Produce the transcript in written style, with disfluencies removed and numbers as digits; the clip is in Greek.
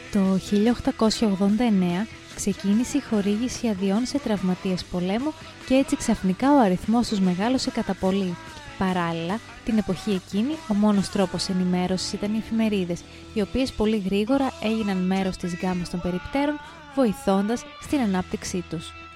Το 1889 ξεκίνησε η χορήγηση αδειών σε τραυματίες πολέμου και έτσι ξαφνικά ο αριθμός τους μεγάλωσε κατά πολύ. Παράλληλα, την εποχή εκείνη, ο μόνος τρόπος ενημέρωσης ήταν οι εφημερίδες, οι οποίες πολύ γρήγορα έγιναν μέρος της γάμας των περιπτέρων, βοηθώντας στην ανάπτυξή τους.